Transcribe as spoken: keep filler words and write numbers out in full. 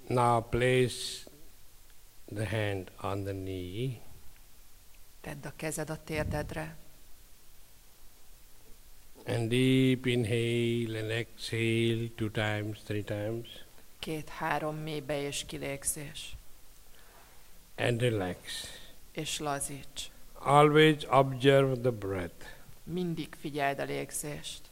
Now place the hand on the knee. Tedd a kezed a térdedre. And deep inhale and exhale two times, three times. Két-három mély be- és kilégzés. And relax. És lazíts. Always observe the breath. Mindig figyeld a légzést.